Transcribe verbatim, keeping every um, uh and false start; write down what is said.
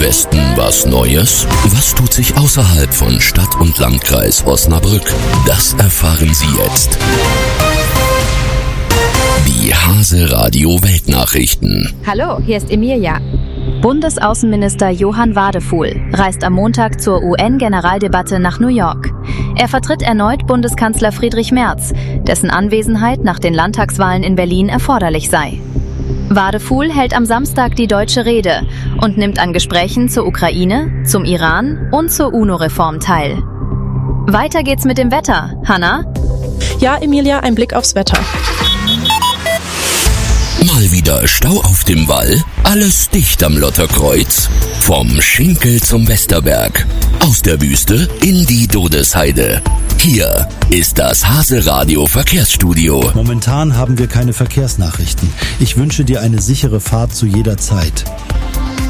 Westen was Neues? Was tut sich außerhalb von Stadt und Landkreis Osnabrück? Das erfahren Sie jetzt. Die Hase-Radio Weltnachrichten. Hallo, hier ist Emilia. Bundesaußenminister Johann Wadefuhl reist am Montag zur U N-Generaldebatte nach New York. Er vertritt erneut Bundeskanzler Friedrich Merz, dessen Anwesenheit nach den Landtagswahlen in Berlin erforderlich sei. Wadefuhl hält am Samstag die deutsche Rede und nimmt an Gesprächen zur Ukraine, zum Iran und zur UNO-Reform teil. Weiter geht's mit dem Wetter. Hanna? Ja, Emilia, ein Blick aufs Wetter. Mal wieder Stau auf dem Wall, alles dicht am Lotterkreuz. Vom Schinkel zum Westerberg, aus der Wüste in die Dodesheide. Hier ist das Hase-Radio Verkehrsstudio. Momentan haben wir keine Verkehrsnachrichten. Ich wünsche dir eine sichere Fahrt zu jeder Zeit.